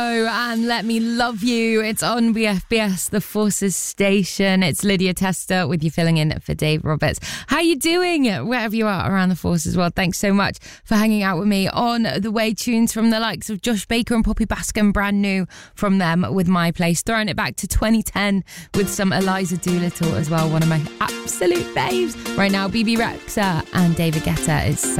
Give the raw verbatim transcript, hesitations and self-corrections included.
Oh, and Let Me Love You. It's on B F B S, the Forces station. It's Lydia Tester with you filling in for Dave Roberts. How you doing wherever you are around the Forces world? Thanks so much for hanging out with me on the way. Tunes from the likes of Josh Baker and Poppy Bascom, brand new from them with My Place. Throwing it back to twenty ten with some Eliza Doolittle as well, one of my absolute faves. Right now, B B Rexa and David Guetta is